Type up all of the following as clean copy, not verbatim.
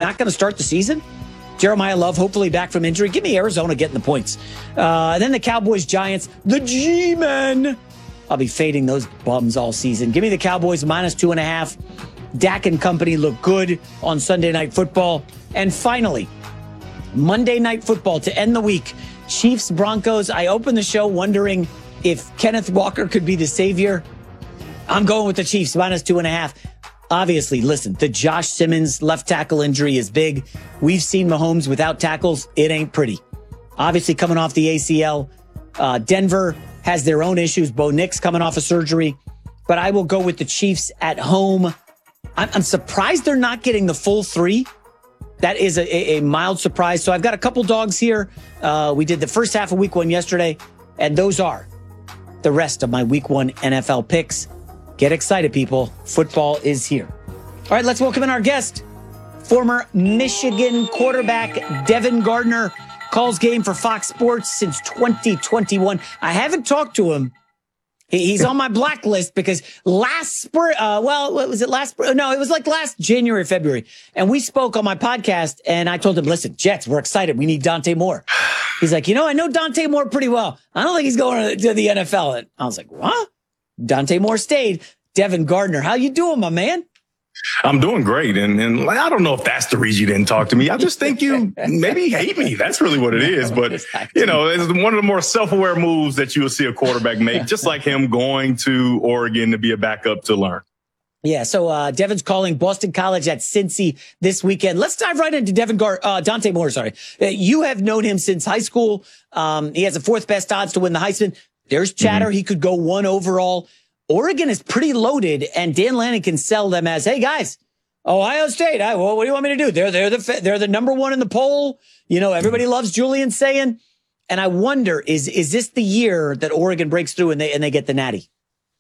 not going to start the season? Jeremiah Love, hopefully back from injury. Give me Arizona getting the points. Then the Cowboys, Giants, the G-Men. I'll be fading those bums all season. Give me the Cowboys -2.5. Dak and company look good on Sunday Night Football. And finally, Monday Night Football to end the week. Chiefs, Broncos. I opened the show wondering if Kenneth Walker could be the savior. I'm going with the Chiefs -2.5. Obviously, listen, the Josh Simmons left tackle injury is big. We've seen Mahomes without tackles. It ain't pretty. Obviously, coming off the ACL. Denver has their own issues. Bo Nix coming off of surgery. But I will go with the Chiefs at home. I'm surprised they're not getting the full 3. That is a mild surprise. So I've got a couple dogs here. We did the first half of week 1 yesterday, and those are the rest of my week 1 NFL picks. Get excited, people. Football is here. All right, let's welcome in our guest. Former Michigan quarterback Devin Gardner calls game for Fox Sports since 2021. I haven't talked to him. He's on my blacklist because last spring, what was it last spring? No, it was like last January, February. And we spoke on my podcast and I told him, listen, Jets, we're excited. We need Dante Moore. He's like, I know Dante Moore pretty well. I don't think he's going to the NFL. And I was like, what? Dante Moore stayed. Devin Gardner, how you doing, my man? I'm doing great. And I don't know if that's the reason you didn't talk to me. I just think you maybe hate me. That's really what it is. But, it's one of the more self-aware moves that you will see a quarterback make, just like him going to Oregon to be a backup to learn. Yeah, so Devin's calling Boston College at Cincy this weekend. Let's dive right into Dante Moore, sorry. You have known him since high school. He has the 4th best odds to win the Heisman. There's chatter. He could go 1 overall. Oregon is pretty loaded, and Dan Lanning can sell them as, hey, guys, Ohio State, what do you want me to do? They're the number 1 in the poll. Everybody loves Julian Sayin. And I wonder, is this the year that Oregon breaks through and they get the natty?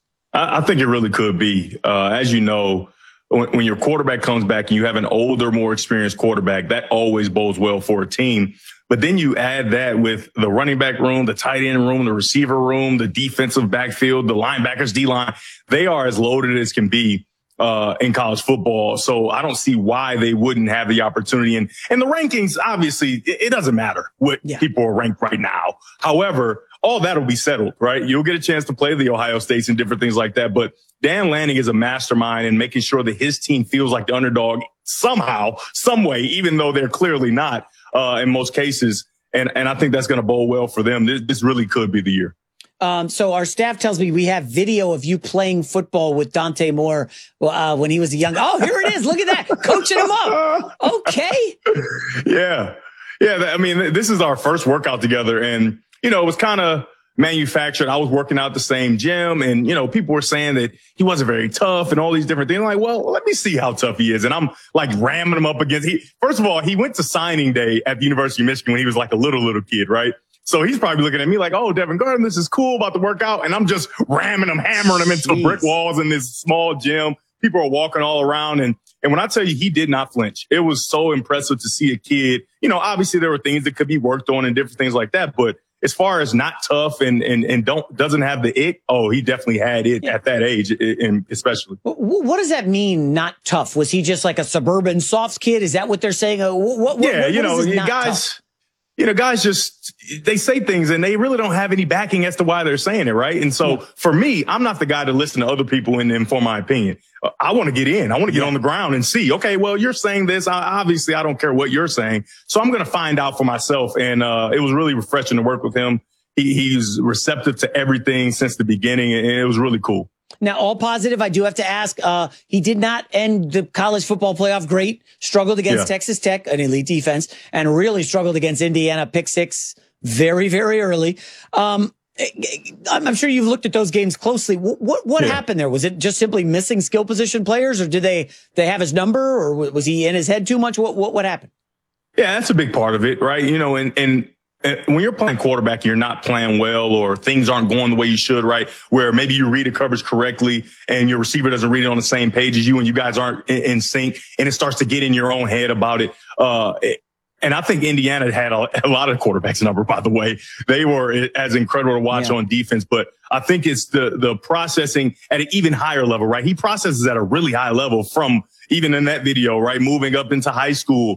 I think it really could be. As you know, when your quarterback comes back and you have an older, more experienced quarterback, that always bodes well for a team. But then you add that with the running back room, the tight end room, the receiver room, the defensive backfield, the linebackers, D-line. They are as loaded as can be in college football. So I don't see why they wouldn't have the opportunity. And the rankings, obviously, it doesn't matter what people are ranked right now. However, all that will be settled, right? You'll get a chance to play the Ohio States and different things like that. But Dan Lanning is a mastermind in making sure that his team feels like the underdog somehow, some way, even though they're clearly not in most cases. And I think that's going to bode well for them. This really could be the year. So our staff tells me we have video of you playing football with Dante Moore when he was a young. Oh, here it is. Look at that. Coaching him up. Okay. Yeah. I mean, this is our first workout together. And, it was kind of manufactured. I was working out the same gym and, people were saying that he wasn't very tough and all these different things. I'm like, well, let me see how tough he is. And I'm like ramming him up against first of all, he went to signing day at the University of Michigan when he was like a little kid, right? So he's probably looking at me like, oh, Devin Gardner, this is cool about the workout. And I'm just ramming him, hammering him into brick walls in this small gym. People are walking all around. And when I tell you, he did not flinch. It was so impressive to see a kid. Obviously there were things that could be worked on and different things like that. But as far as not tough and doesn't have the it, he definitely had it at that age, and especially. What does that mean, not tough? Was he just like a suburban soft kid? Is that what they're saying? Guys just, they say things and they really don't have any backing as to why they're saying it, right? And so for me, I'm not the guy to listen to other people and inform my opinion. I want to get in. I want to get on the ground and see, okay, well, you're saying this. Obviously, I don't care what you're saying. So I'm going to find out for myself. And it was really refreshing to work with him. He's receptive to everything since the beginning, and it was really cool. Now, all positive, I do have to ask, he did not end the college football playoff great, struggled against Texas Tech, an elite defense, and really struggled against Indiana, pick 6 very, very early. I'm sure you've looked at those games closely. What happened there? Was it just simply missing skill position players, or did they have his number, or was he in his head too much? What happened? Yeah, that's a big part of it, right? And when you're playing quarterback, you're not playing well, or things aren't going the way you should, right? Where maybe you read a coverage correctly and your receiver doesn't read it on the same page as you, and you guys aren't in sync, and it starts to get in your own head about it. And I think Indiana had a lot of quarterbacks number, by the way. They were as incredible to watch on defense, but I think it's the processing at an even higher level, right? He processes at a really high level from even in that video, right? Moving up into high school,